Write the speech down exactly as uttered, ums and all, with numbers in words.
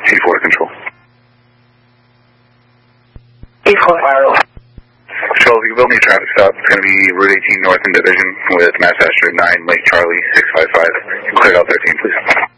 C four to control. C four. Control, if you can build me a traffic stop, it's going to be Route eighteen North in Division with Mass Asher nine Lake Charlie six five five. You can clear out thirteen, please.